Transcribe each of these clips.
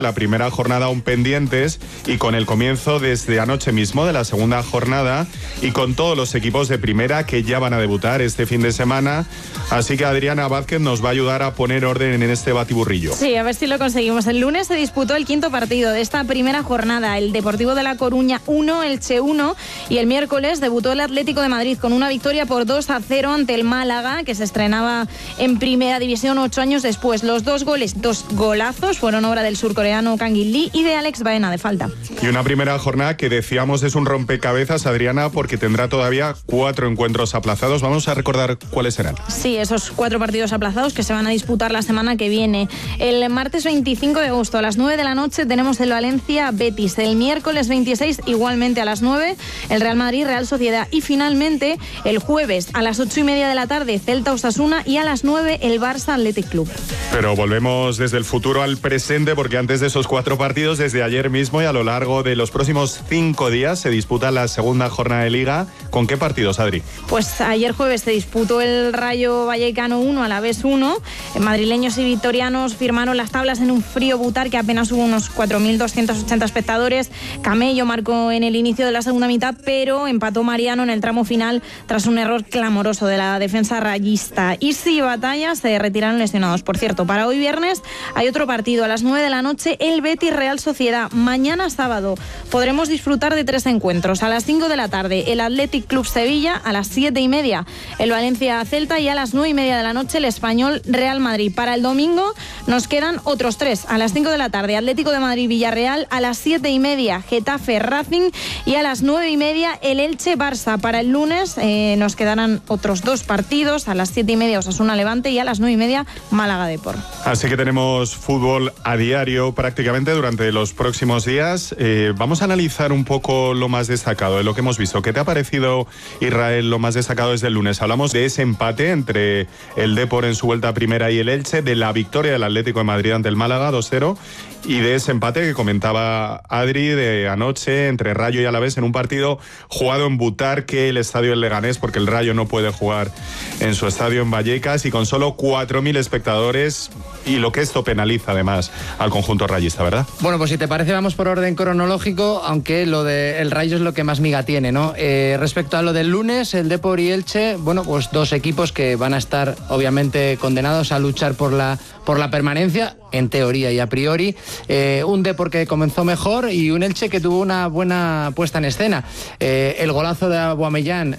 La primera jornada aún pendientes y con el comienzo desde anoche mismo de la segunda jornada y con todos los equipos de primera que ya van a debutar este fin de semana. Así que Adriana Vázquez nos va a ayudar a poner orden en este batiburrillo. Sí, a ver si lo conseguimos. El lunes se disputó el quinto partido de esta primera jornada. El Deportivo de La Coruña 1, Elche 1 y el miércoles debutó el Atlético de Madrid con una victoria por 2-0 ante el Málaga, que se estrenaba en Primera División 8 años después. Los dos golazos fueron obra del surcoreano Kang In-lee y de Alex Baena de falta. Y una primera jornada que decíamos es un rompecabezas, Adriana, porque tendrá todavía 4 encuentros aplazados. Vamos a recordar cuáles serán. Sí, esos 4 partidos aplazados que se van a disputar la semana que viene. El martes 25 de agosto a las 9 de la noche tenemos el Valencia-Betis. El miércoles 26 igualmente a las 9 el Real Madrid-Real Sociedad. Y finalmente el jueves a las 8:30 de la tarde Celta-Osasuna y a las 9 el Barça-Athletic Club. Pero volvemos desde el futuro al presente porque antes de esos 4 partidos, desde ayer mismo y a lo largo de los próximos 5 días se disputa la segunda jornada de Liga. ¿Con qué partidos, Adri? Pues ayer jueves se disputó el Rayo Vallecano 1, Alavés 1. Madrileños y vitorianos firmaron las tablas en un frío Butar que apenas hubo unos 4.280 espectadores. Camello marcó en el inicio de la segunda mitad, pero empató Mariano en el tramo final tras un error clamoroso de la defensa rayista. Isi y Batalla se retiraron lesionados. Por cierto, para hoy viernes hay otro partido a las 9 de la noche, el Betis Real Sociedad. Mañana sábado podremos disfrutar de 3 encuentros. A las 5 de la tarde el Athletic Club Sevilla, a las 7:30 el Valencia Celta y a las 9:30 de la noche el Español Real Madrid. Para el domingo nos quedan otros 3. A las 5 de la tarde Atlético de Madrid Villarreal, a las 7:30 Getafe Racing y a las 9:30 el Elche Barça. Para el lunes nos quedarán otros 2 partidos, a las 7:30 Osasuna Levante y a las 9:30 Málaga Depor. Así que tenemos fútbol a diario prácticamente durante los próximos días. Vamos a analizar un poco lo más destacado de lo que hemos visto. ¿Qué te ha parecido, Israel, lo más destacado desde el lunes? Hablamos de ese empate entre el Depor en su vuelta a primera y el Elche, de la victoria del Atlético de Madrid ante el Málaga 2-0 y de ese empate que comentaba Adri de anoche entre Rayo y Alavés en un partido jugado en Butarque, el estadio del Leganés, porque el Rayo no puede jugar en su estadio en Vallecas y con solo 4.000 espectadores, y lo que esto penaliza además al conjunto rayista, ¿verdad? Bueno, pues si te parece vamos por orden cronológico, aunque lo del Rayo es lo que más miga tiene, ¿no? Respecto a lo del lunes, el Depor y Elche, bueno, pues 2 equipos que van a estar obviamente condenados a luchar por la permanencia, en teoría y a priori. Un Depor que comenzó mejor y un Elche que tuvo una buena puesta en escena. El golazo de Aubameyang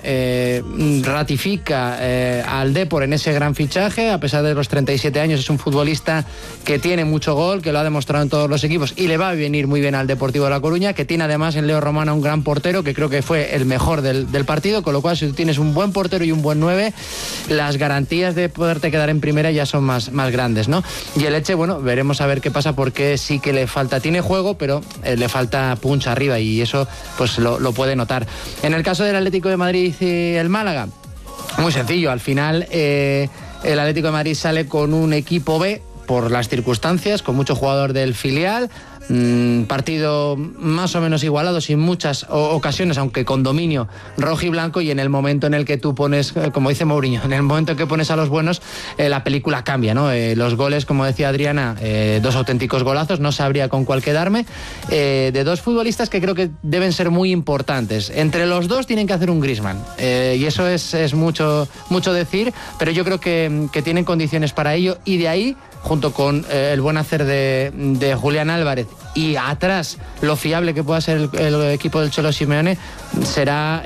ratifica al Depor en ese gran fichaje. A pesar de los 37 años, es un futbolista que tiene mucho gol, que lo ha demostrado en todos los equipos y le va a venir muy bien al Deportivo de La Coruña, que tiene además en Leo Romano un gran portero, que creo que fue el mejor del partido, con lo cual si tú tienes un buen portero y un buen 9, las garantías de poderte quedar en primera ya son más grandes, ¿no? Y el Elche, bueno, veremos a ver qué pasa, porque sí que le falta, tiene juego, pero le falta punch arriba y eso pues lo puede notar. En el caso del Atlético de Madrid y el Málaga, muy sencillo, al final el Atlético de Madrid sale con un equipo B por las circunstancias, con mucho jugador del filial. Partido más o menos igualado, sin muchas ocasiones, aunque con dominio rojo y blanco, y en el momento en el que tú pones, como dice Mourinho, en el momento en que pones a los buenos, la película cambia, ¿no? Los goles, como decía Adriana, 2 auténticos golazos, no sabría con cuál quedarme, de 2 futbolistas que creo que deben ser muy importantes. Entre los 2 tienen que hacer un Griezmann, y eso es mucho decir, pero yo creo que tienen condiciones para ello, y de ahí, junto con el buen hacer de Julián Álvarez y atrás lo fiable que pueda ser el equipo del Cholo Simeone, será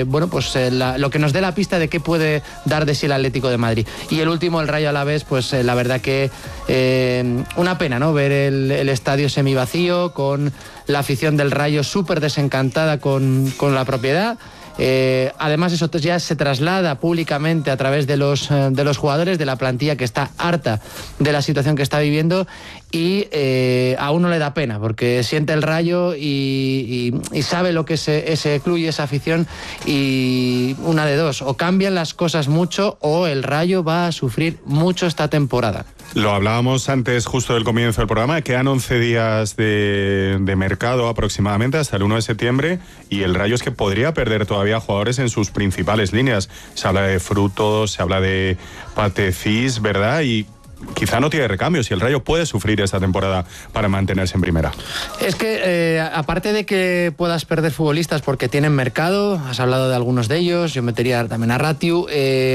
lo que nos dé la pista de qué puede dar de sí el Atlético de Madrid. Y el último, el Rayo Alavés, pues la verdad que una pena, ¿no? Ver el estadio semivacío, con la afición del Rayo súper desencantada con la propiedad. Además eso ya se traslada públicamente a través de los jugadores, de la plantilla, que está harta de la situación que está viviendo, y a uno le da pena porque siente el Rayo y sabe lo que es ese club y esa afición, y una de dos: o cambian las cosas mucho o el Rayo va a sufrir mucho esta temporada. Lo hablábamos antes, justo del comienzo del programa, quedan 11 días de mercado aproximadamente, hasta el 1 de septiembre, y el Rayo es que podría perder todavía jugadores en sus principales líneas. Se habla de Frutos, se habla de Patefis, ¿verdad? Y quizá no tiene recambios y el Rayo puede sufrir esta temporada para mantenerse en primera. Es que aparte de que puedas perder futbolistas porque tienen mercado, has hablado de algunos de ellos, yo metería también a Ratiu,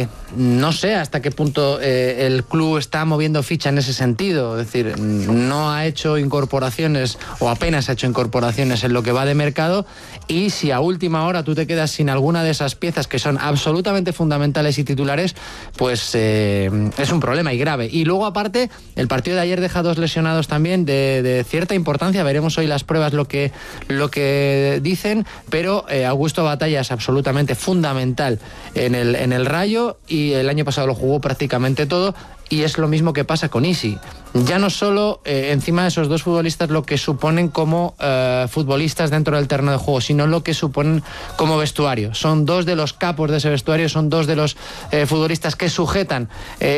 no sé hasta qué punto el club está moviendo ficha en ese sentido, es decir, no ha hecho incorporaciones o apenas ha hecho incorporaciones en lo que va de mercado, y si a última hora tú te quedas sin alguna de esas piezas que son absolutamente fundamentales y titulares, pues es un problema y grave. Y luego aparte, el partido de ayer deja 2 lesionados también de cierta importancia, veremos hoy las pruebas lo que dicen, pero Augusto Batalla es absolutamente fundamental en el Rayo y el año pasado lo jugó prácticamente todo. Y es lo mismo que pasa con Isi. Ya no solo encima de esos 2 futbolistas lo que suponen como futbolistas dentro del terreno de juego, sino lo que suponen como vestuario. Son 2 de los capos de ese vestuario, son 2 de los futbolistas que sujetan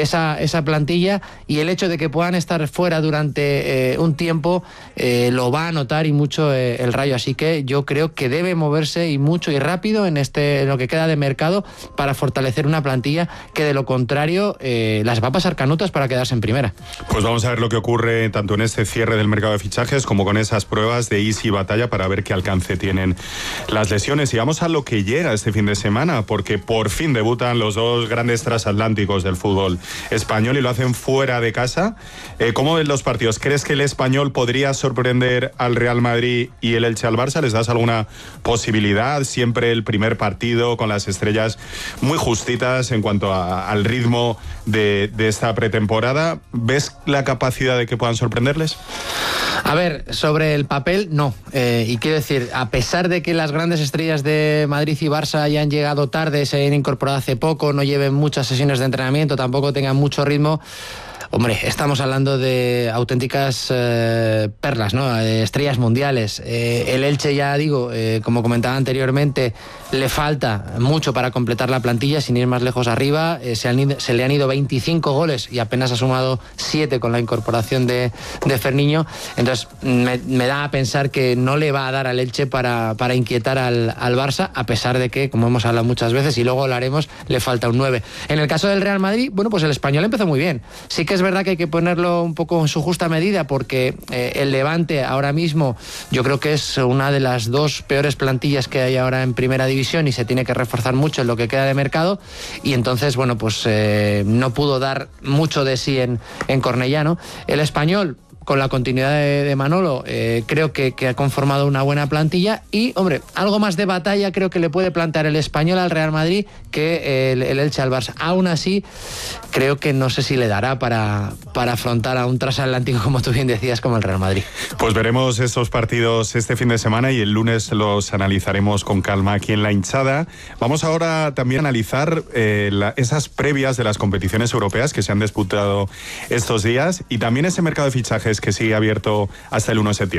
esa plantilla, y el hecho de que puedan estar fuera durante un tiempo lo va a notar y mucho el Rayo. Así que yo creo que debe moverse y mucho y rápido en lo que queda de mercado para fortalecer una plantilla que de lo contrario las va a pasar canutas para quedarse en primera. Pues vamos a ver lo que ocurre tanto en este cierre del mercado de fichajes como con esas pruebas de Isi y Batalla para ver qué alcance tienen las lesiones. Y vamos a lo que llega este fin de semana, porque por fin debutan los 2 grandes transatlánticos del fútbol español y lo hacen fuera de casa. ¿Cómo ven los partidos? ¿Crees que el Español podría sorprender al Real Madrid y el Elche al Barça? ¿Les das alguna posibilidad? Siempre el primer partido con las estrellas muy justitas en cuanto al ritmo de esta pretemporada. ¿Ves la capacidad de que puedan sorprenderles? A ver, sobre el papel, no. Y quiero decir, a pesar de que las grandes estrellas de Madrid y Barça hayan llegado tarde, se hayan incorporado hace poco, no lleven muchas sesiones de entrenamiento, tampoco tengan mucho ritmo, hombre, estamos hablando de auténticas perlas, ¿no? Estrellas mundiales. El Elche, ya digo, como comentaba anteriormente, le falta mucho para completar la plantilla, sin ir más lejos arriba. Se le han ido 25 goles y apenas ha sumado 7 con la incorporación de Ferniño. Entonces, me da a pensar que no le va a dar al Elche para inquietar al Barça, a pesar de que, como hemos hablado muchas veces, y luego hablaremos, le falta un 9. En el caso del Real Madrid, bueno, pues el Español empezó muy bien. Sí que es verdad que hay que ponerlo un poco en su justa medida, porque el Levante ahora mismo yo creo que es una de las 2 peores plantillas que hay ahora en primera división y se tiene que reforzar mucho en lo que queda de mercado, y entonces, bueno, pues no pudo dar mucho de sí en Cornellá, ¿no? El Español, con la continuidad de Manolo, creo que ha conformado una buena plantilla y, hombre, algo más de batalla creo que le puede plantear el Español al Real Madrid que el Elche al Barça. Aún así, creo que no sé si le dará para afrontar a un transatlántico, como tú bien decías, como el Real Madrid. Pues veremos estos partidos este fin de semana y el lunes los analizaremos con calma aquí en La Hinchada. Vamos ahora también a analizar esas previas de las competiciones europeas que se han disputado estos días y también ese mercado de fichajes que sigue abierto hasta el 1 de septiembre.